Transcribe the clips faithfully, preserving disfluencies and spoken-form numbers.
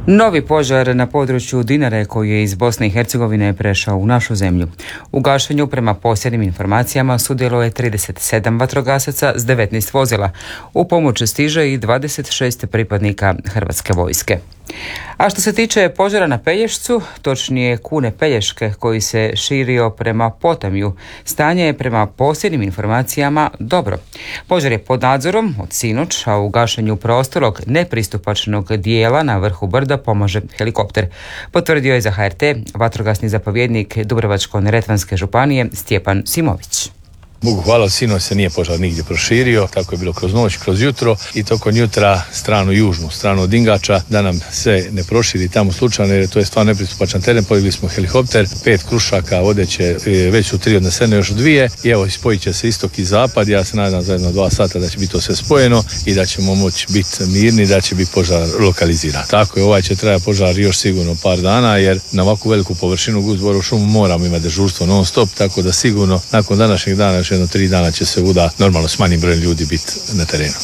Novi požar na području Dinare koji je iz Bosne i Hercegovine prešao u našu zemlju. U gašenju prema posljednjim informacijama sudjeluje trideset sedam vatrogasaca s devetnaest vozila. U pomoć stiže i dvadeset šest pripadnika Hrvatske vojske. A što se tiče požara na Pelješcu, točnije Kune Pelješke koji se širio prema Potamju, stanje je prema posljednjim informacijama dobro. Požar je pod nadzorom od sinoć, a u gašenju prostorog nepristupačnog dijela na vrhu brda pomaže helikopter. Potvrdio je za H R T vatrogasni zapovjednik Dubrovačko-neretvanske županije Stjepan Simović. Bogu hvala, sinoć se nije požar nigdje proširio, tako je bilo kroz noć, kroz jutro i tokom jutra stranu južnu, stranu od Ingača, da nam se ne proširi tamo slučajno, jer to je stvarno nepristupačan teren. Povigli smo helikopter, pet krušaka vodeće, već su tri odnesene, još dvije i evo spojit će se istok i zapad. Ja se nadam za jedno dva sata da će biti to sve spojeno i da ćemo moći biti mirni, da će biti požar lokaliziran. Tako je, ovaj će trajati požar još sigurno par dana, jer na ovakvu veliku površinu uz Borovu šumu moramo imati dežurstvo non stop, tako da sigurno nakon današnjeg dana jedno tri dana će se vuda normalno s manjim brojem ljudi biti na terenu.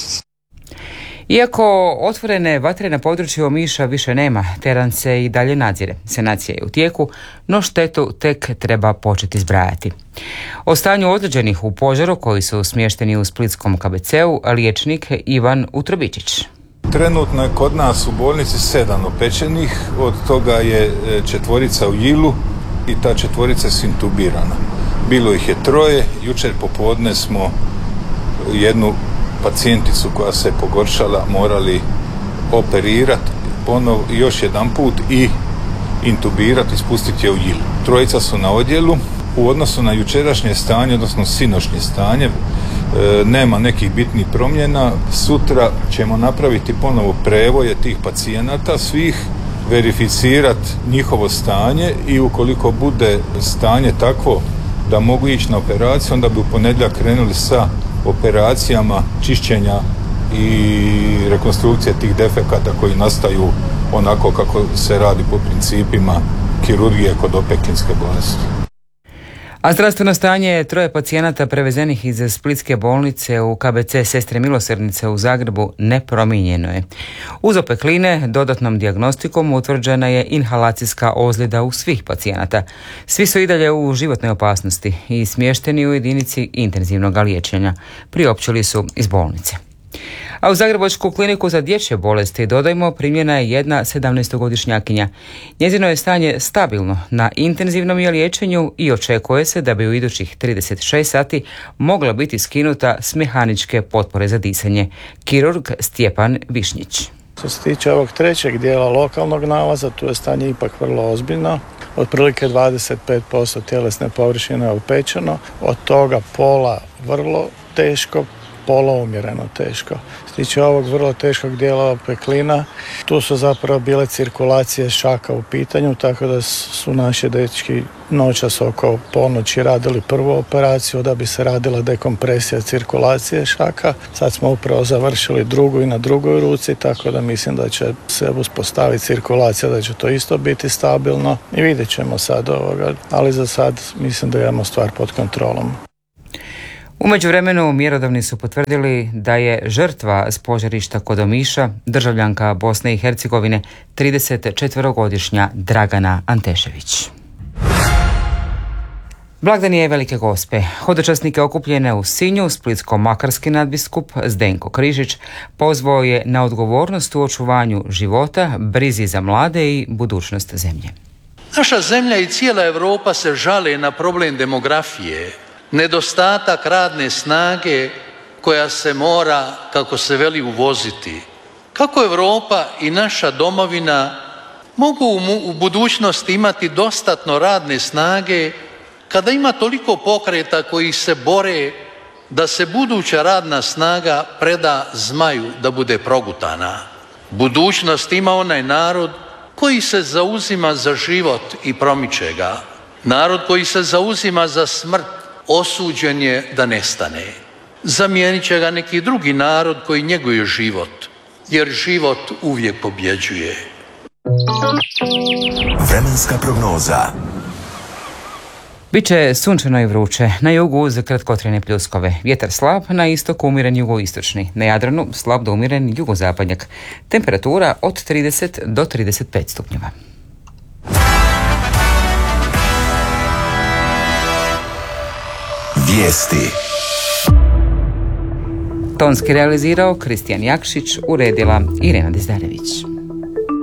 Iako otvorene vatre na području Omiša više nema, teren se i dalje nadzire. Sanacija je u tijeku, no štetu tek treba početi zbrajati. O stanju ozlijeđenih u požaru koji su smješteni u splitskom K B C-u liječnik Ivan Utrobičić. Trenutno je kod nas u bolnici sedam opečenih, od toga je četvorica u Jilu i ta četvorica su intubirana. Bilo ih je troje, jučer popodne smo jednu pacijenticu koja se pogoršala morali operirati ponovo još jedan put i intubirati, spustiti je u Jilu. Trojica su na odjelu. U odnosu na jučerašnje stanje, odnosno sinoćnje stanje, e, nema nekih bitnih promjena. Sutra ćemo napraviti ponovo prevoje tih pacijenata svih, verificirati njihovo stanje i ukoliko bude stanje takvo da mogu ići na operaciju, onda bi u ponedjeljak krenuli sa operacijama čišćenja i rekonstrukcije tih defekata koji nastaju onako kako se radi po principima kirurgije kod opeklinske bolesti. A zdravstveno stanje troje pacijenata prevezenih iz splitske bolnice u K B C Sestre Milosrdnice u Zagrebu nepromijenjeno je. Uz opekline dodatnom dijagnostikom utvrđena je inhalacijska ozljeda u svih pacijenata. Svi su i dalje u životnoj opasnosti i smješteni u jedinici intenzivnog liječenja. Priopćili su iz bolnice. A u Zagrebačku kliniku za dječje bolesti, dodajmo, primljena je jedna sedamnaestogodišnjakinja. Njezino je stanje stabilno, na intenzivnom je liječenju i očekuje se da bi u idućih trideset šest sati mogla biti skinuta s mehaničke potpore za disanje. Kirurg Stjepan Višnjić. Što se tiče ovog trećeg dijela lokalnog nalaza, tu je stanje ipak vrlo ozbiljno. Otprilike dvadeset pet posto tjelesne površine je opečeno, od toga pola vrlo teško, pola umjereno teško. Što se tiče ovog vrlo teškog dijela opeklina, tu su zapravo bile cirkulacije šaka u pitanju, tako da su naši dečki noćas oko ponoći radili prvu operaciju da bi se radila dekompresija cirkulacije šaka. Sad smo upravo završili drugu i na drugoj ruci, tako da mislim da će se uspostaviti cirkulacija, da će to isto biti stabilno i vidjet ćemo sad ovoga, ali za sad mislim da imamo stvar pod kontrolom. U međuvremenu mjerodavni su potvrdili da je žrtva s požarišta kod Omiša državljanka Bosne i Hercegovine tridesetčetverogodišnja Dragana Antešević. Blagdan je Velike Gospe. Hodočasnike okupljene u Sinju, splitsko-makarski nadbiskup Zdenko Križić pozvao je na odgovornost u očuvanju života, brizi za mlade i budućnost zemlje. Naša zemlja i cijela Europa se žale na problem demografije, nedostatak radne snage koja se mora, kako se veli, uvoziti. Kako Europa i naša domovina mogu u budućnosti imati dostatno radne snage kada ima toliko pokreta koji se bore da se buduća radna snaga preda zmaju da bude progutana? Budućnost ima onaj narod koji se zauzima za život i promiče ga. Narod koji se zauzima za smrt osuđen je da nestane. Zamijenit će ga neki drugi narod koji njeguje život, jer život uvijek pobjeđuje. Vremenska prognoza. Biće sunčano i vruće, na jugu uz kratkotrajne pljuskove, vjetar slab, na istoku umiren jugoistočni, na Jadranu slab do umiren jugozapadnjak, temperatura od trideset do trideset pet stupnjeva. Vijesti. Tonski realizirao Kristijan Jakšić, uredila Irena Dizdarević.